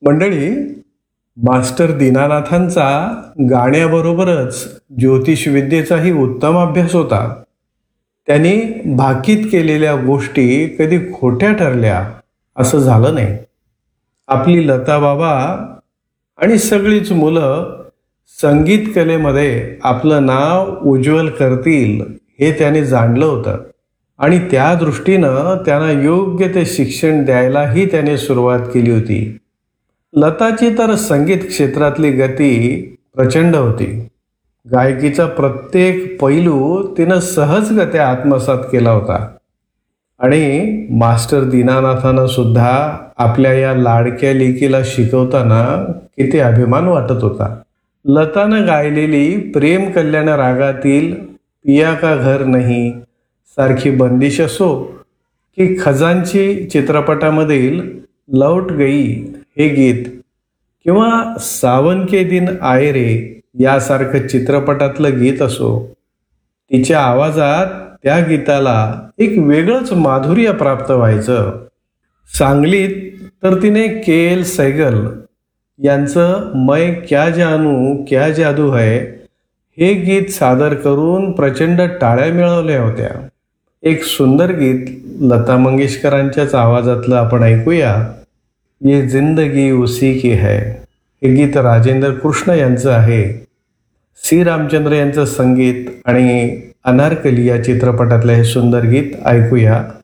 मंडळी, मास्टर दीनानाथांचा गाण्याबरोबरच ज्योतिषविद्येचाही उत्तम अभ्यास होता. त्यांनी भाकीत केलेल्या गोष्टी कधी खोट्या ठरल्या असं झालं नाही. आपली लता बाबा आणि सगळीच मुलं संगीत कलेमध्ये आपलं नाव उज्ज्वल करतील हे त्याने जाणलं होतं आणि त्या दृष्टीनं त्यांना योग्य ते शिक्षण द्यायलाही त्याने सुरुवात केली होती. लताची तर संगीत क्षेत्रातली गती प्रचंड होती. गायकीचा प्रत्येक पैलू तिनं सहजगत्या आत्मसात केला होता आणि मास्टर दीनानाथानं सुद्धा आपल्या या लाडक्या लेकीला शिकवताना किती अभिमान वाटत होता. लतानं गायलेली प्रेम कल्याण रागातील पिया का घर नहीं सारखी बंदिश असो की खजांची चित्रपटामधील लौट गई हे गीत किंवा सावन के दिन आए रे यासारखं चित्रपटातलं गीत असो, तिच्या आवाजात त्या गीताला एक वेगळंच माधुर्य प्राप्त व्हायचं. सांगलीत तर तिने के.एल. सहगल यांचं मैं क्या जानू क्या जादू है हे गीत सादर करून प्रचंड टाळ्या मिळवल्या होत्या. एक सुंदर गीत लता मंगेशकरांच्याच आवाजातलं आपण ऐकूया. ये जिंदगी उसी की है हे गीत राजेंद्र कृष्ण यांचं आहे. सी रामचंद्र यांचं संगीत आणि अनारकली या चित्रपटातलं हे सुंदर गीत ऐकूया.